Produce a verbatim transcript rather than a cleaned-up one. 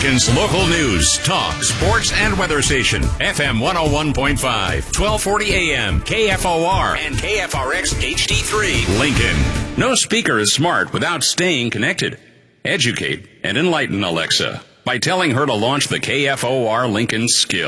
Lincoln's local news, talk, sports, and weather station. F M one oh one point five, twelve forty A M, K F O R, and K F R X H D three, Lincoln. No speaker is smart without staying connected. Educate and enlighten Alexa by telling her to launch the K F O R Lincoln skill.